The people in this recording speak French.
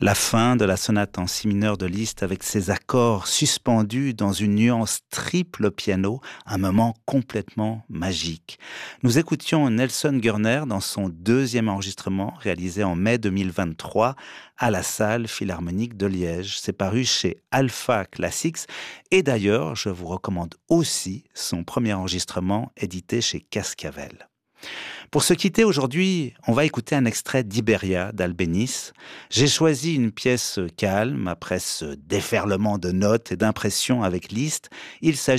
La fin de la sonate en si mineur de Liszt avec ses accords suspendus dans une nuance triple au piano, un moment complètement magique. Nous écoutions Nelson Gurner dans son deuxième enregistrement réalisé en mai 2023 à la Salle Philharmonique de Liège. C'est paru chez Alpha Classics et d'ailleurs, je vous recommande aussi son premier enregistrement édité chez Cascavel. Pour se quitter aujourd'hui, on va écouter un extrait d'Iberia d'Albéniz. J'ai choisi une pièce calme après ce déferlement de notes et d'impressions avec Liszt. Il s'agit